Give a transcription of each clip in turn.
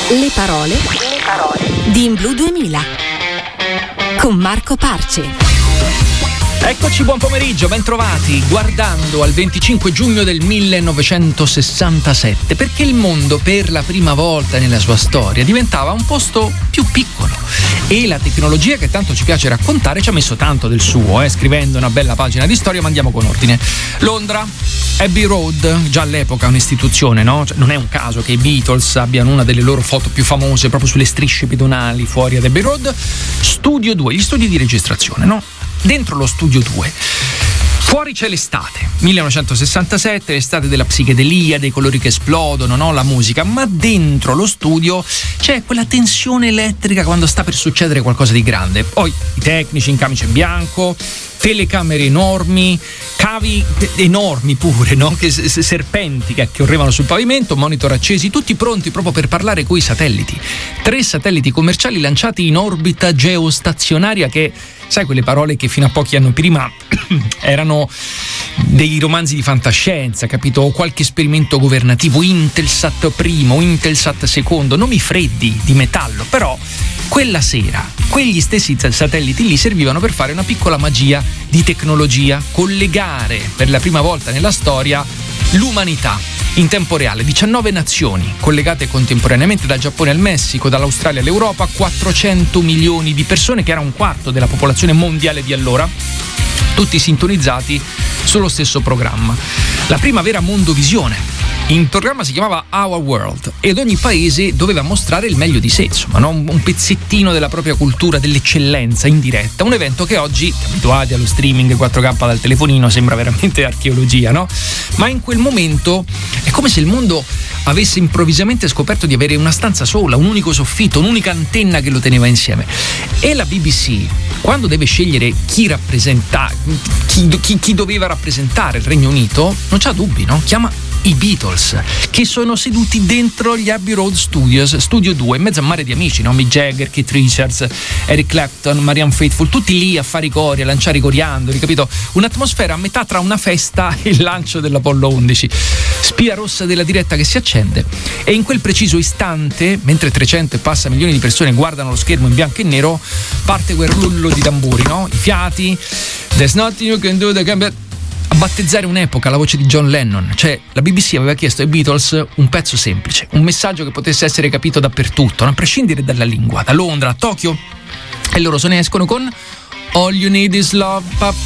Le parole di In Blu 2000 con Marco Parce. Eccoci, buon pomeriggio, ben trovati. Guardando al 25 giugno del 1967, perché il mondo per la prima volta nella sua storia diventava un posto più piccolo e la tecnologia che tanto ci piace raccontare ci ha messo tanto del suo, scrivendo una bella pagina di storia, ma andiamo con ordine. Londra, Abbey Road, già all'epoca un'istituzione, no? Cioè, non è un caso che i Beatles abbiano una delle loro foto più famose proprio sulle strisce pedonali fuori ad Abbey Road. Studio 2, gli studi di registrazione, no? Dentro lo studio 2 fuori c'è l'estate 1967, l'estate della psichedelia, dei colori che esplodono, no? La musica, ma dentro lo studio c'è quella tensione elettrica quando sta per succedere qualcosa di grande. Poi i tecnici in camice bianco, telecamere enormi, cavi enormi pure, no? Serpenti che correvano sul pavimento, monitor accesi, tutti pronti proprio per parlare coi satelliti. 3 satelliti commerciali lanciati in orbita geostazionaria che, sai, quelle parole che fino a pochi anni prima erano dei romanzi di fantascienza, capito? O qualche esperimento governativo, Intelsat primo, Intelsat secondo, nomi freddi di metallo, però quella sera quegli stessi satelliti lì servivano per fare una piccola magia di tecnologia, collegare per la prima volta nella storia l'umanità in tempo reale. 19 nazioni collegate contemporaneamente, dal Giappone al Messico, dall'Australia all'Europa, 400 milioni di persone, che era un quarto della popolazione mondiale di allora, tutti sintonizzati sullo stesso programma. La prima vera mondovisione. Il programma si chiamava Our World ed ogni paese doveva mostrare il meglio di sé, insomma, no? Un pezzettino della propria cultura, dell'eccellenza in diretta. Un evento che oggi, abituati allo streaming 4K dal telefonino, sembra veramente archeologia, no? Ma in quel momento è come se il mondo avesse improvvisamente scoperto di avere una stanza sola, un unico soffitto, un'unica antenna che lo teneva insieme. E la BBC, quando deve scegliere chi doveva rappresentare il Regno Unito, non c'ha dubbi, no? Chiama i Beatles, che sono seduti dentro gli Abbey Road Studios, studio 2, in mezzo a mare di amici, no? Mick Jagger, Keith Richards, Eric Clapton, Marianne Faithfull, tutti lì a fare i cori, a lanciare i coriandoli, capito? Un'atmosfera a metà tra una festa e il lancio dell'Apollo 11. Spia rossa della diretta che si accende e in quel preciso istante, mentre 300 e passa milioni di persone guardano lo schermo in bianco e nero, parte quel rullo di tamburi, no? I fiati, There's nothing you can do, a battezzare un'epoca, la voce di John Lennon. Cioè, la BBC aveva chiesto ai Beatles un pezzo semplice, un messaggio che potesse essere capito dappertutto, a prescindere dalla lingua, da Londra a Tokyo, e loro se ne escono con All You Need Is Love,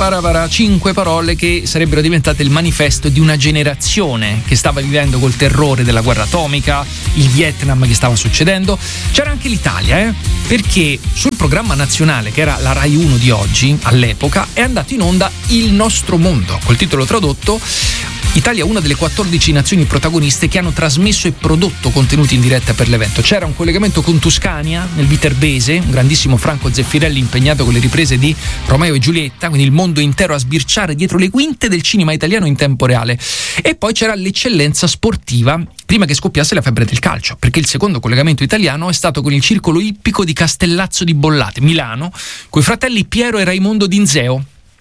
5 parole che sarebbero diventate il manifesto di una generazione che stava vivendo col terrore della guerra atomica, il Vietnam che stava succedendo. C'era anche l'Italia, perché sul programma nazionale, che era la Rai 1 di oggi, all'epoca, è andato in onda Il Nostro Mondo, col titolo tradotto Italia, una delle 14 nazioni protagoniste che hanno trasmesso e prodotto contenuti in diretta per l'evento. C'era un collegamento con Tuscania, nel Viterbese, un grandissimo Franco Zeffirelli impegnato con le riprese di Romeo e Giulietta, quindi il mondo intero a sbirciare dietro le quinte del cinema italiano in tempo reale. E poi c'era l'eccellenza sportiva, prima che scoppiasse la febbre del calcio, perché il secondo collegamento italiano è stato con il circolo ippico di Castellazzo di Bollate, Milano, coi fratelli Piero e Raimondo Dinzeo,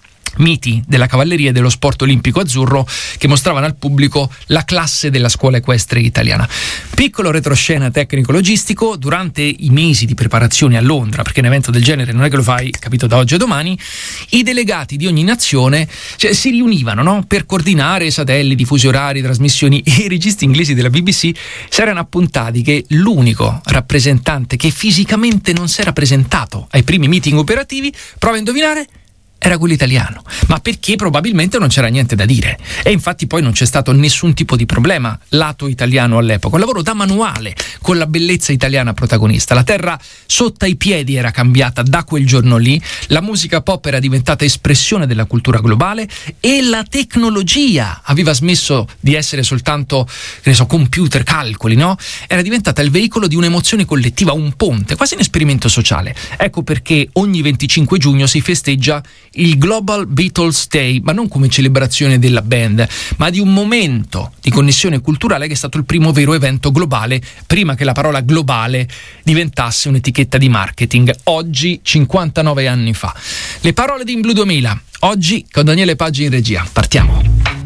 miti della cavalleria e dello sport olimpico azzurro, che mostravano al pubblico la classe della scuola equestre italiana. Piccolo retroscena tecnico-logistico: durante i mesi di preparazione a Londra, perché un evento del genere non è che lo fai, capito, da oggi a domani, i delegati di ogni nazione si riunivano, no? Per coordinare satelliti, fusi orari, trasmissioni, e i registi inglesi della BBC si erano appuntati che l'unico rappresentante che fisicamente non si era presentato ai primi meeting operativi, prova a indovinare, era quello italiano, ma perché probabilmente non c'era niente da dire. E infatti poi non c'è stato nessun tipo di problema lato italiano all'epoca, un lavoro da manuale con la bellezza italiana protagonista. La terra sotto ai piedi era cambiata da quel giorno lì, la musica pop era diventata espressione della cultura globale e la tecnologia aveva smesso di essere soltanto, che ne so, computer, calcoli, no? Era diventata il veicolo di un'emozione collettiva, un ponte, quasi un esperimento sociale. Ecco perché ogni 25 giugno si festeggia il Global Beatles Day, ma non come celebrazione della band, ma di un momento di connessione culturale che è stato il primo vero evento globale, prima che la parola globale diventasse un'etichetta di marketing, oggi 59 anni fa. Le parole di In Blu 2000, oggi con Daniele Paggi in regia. Partiamo.